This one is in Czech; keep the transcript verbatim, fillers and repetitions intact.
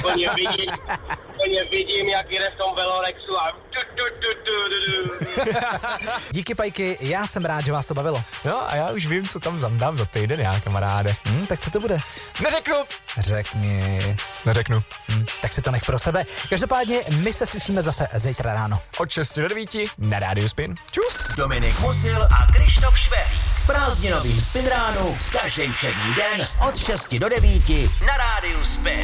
úplně vidím, úplně vidím, jak jde v tom Velorexu a du, du, du, du, du. Díky, Pajky, já jsem rád, že vás to bavilo. No a já už vím, co tam zamdám za týden, já, kamaráde. Hm, tak co to bude? Neřeknu. Řekni. Neřeknu. Hm, tak si to nech pro sebe. Každopádně my se slyšíme zase zítra ráno. Od šesti do devíti na Rádiu Spin. Čus. Dominik Musil a Krištof Švehlík. V prázdninovým Spin ránu každý všední den od šesti do devíti na Rádiu Spin.